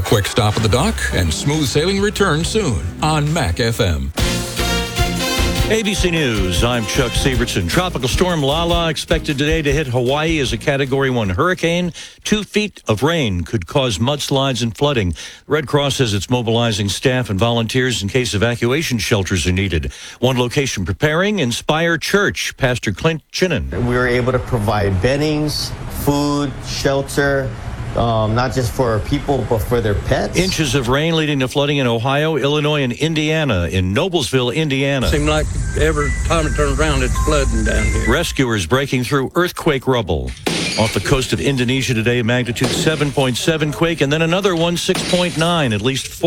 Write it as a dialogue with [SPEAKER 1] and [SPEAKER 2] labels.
[SPEAKER 1] quick stop at the dock and smooth sailing return soon on Mac FM.
[SPEAKER 2] ABC News, I'm Chuck Sievertson. Tropical storm Lala expected today to hit Hawaii as a Category 1 hurricane. 2 feet of rain could cause mudslides and flooding. The Red Cross says it's mobilizing staff and volunteers in case evacuation shelters are needed. One location preparing, Inspire Church. Pastor Clint Chinnan.
[SPEAKER 3] We were able to provide beddings, food, shelter, not just for people, but for their pets.
[SPEAKER 2] Inches of rain leading to flooding in Ohio, Illinois, and Indiana. In Noblesville, Indiana.
[SPEAKER 4] Seems like every time it turns around, it's flooding down here.
[SPEAKER 2] Rescuers breaking through earthquake rubble. Off the coast of Indonesia today, magnitude 7.7 quake, and then another one, 6.9. At least 4